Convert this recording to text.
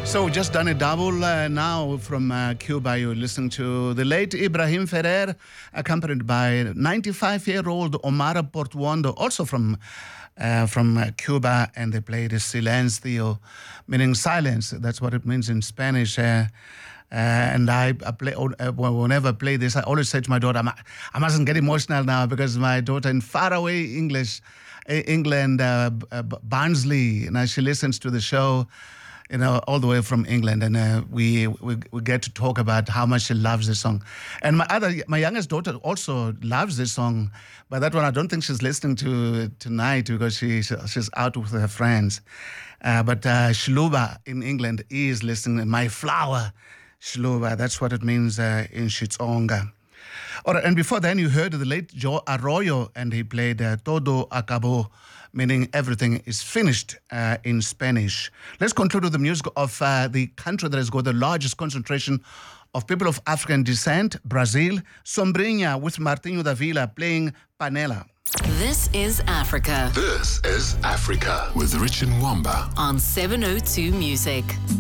So we just done a double now from Cuba. You're listening to the late Ibrahim Ferrer, accompanied by 95-year-old Omar Portuondo, also from Cuba, and they played Silencio, meaning silence. That's what it means in Spanish. And I play whenever I play this, I always say to my daughter, I mustn't get emotional now because my daughter in faraway England, Barnsley, now she listens to the show, all the way from England, and we get to talk about how much she loves this song. And my youngest daughter also loves this song, but that one I don't think she's listening to tonight because she's out with her friends. But Shluba in England is listening. My flower, Shluba, that's what it means in Xitsonga. All right, and before then you heard the late Joe Arroyo, and he played Todo Acabó, meaning everything is finished in Spanish. Let's conclude with the music of the country that has got the largest concentration of people of African descent, Brazil. Sombrinha with Martinho da Vila playing Panela. This is Africa. This is Africa with Richard Mwamba on 702 Music.